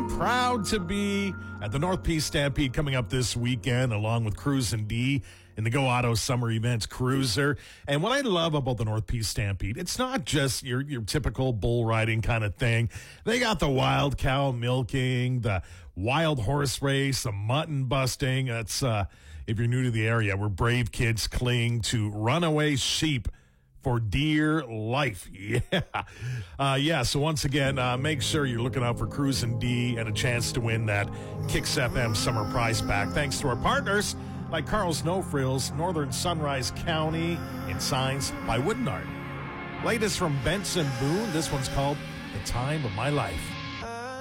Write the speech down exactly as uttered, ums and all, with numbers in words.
I'm proud to be at the North Peace Stampede coming up this weekend, along with Cruisin' D in the Go Auto Summer Events Cruiser. And what I love about the North Peace Stampede, it's not just your, your typical bull riding kind of thing. They got the wild cow milking, the wild horse race, the mutton busting. That's, uh, if you're new to the area, where brave kids cling to runaway sheep for dear life. Yeah. Uh, yeah, so once again, uh, make sure you're looking out for Cruisin' D and a chance to win that Kicks F M Summer Prize Pack. Thanks to our partners like Carl's No Frills, Northern Sunrise County, and Signs by Wooden Art. Latest from Benson Boone. This one's called The Time of My Life.